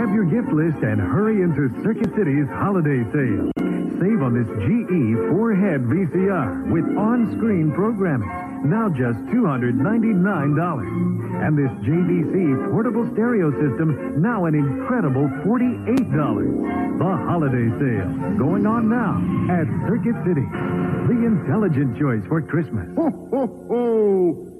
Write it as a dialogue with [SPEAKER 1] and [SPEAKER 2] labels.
[SPEAKER 1] Grab your gift list and hurry into Circuit City's holiday sale. Save on this GE 4-head VCR with on-screen programming, now just $299. And this JVC portable stereo system, now an incredible $48. The holiday sale, going on now at Circuit City. The intelligent choice for Christmas.
[SPEAKER 2] Ho, ho, ho!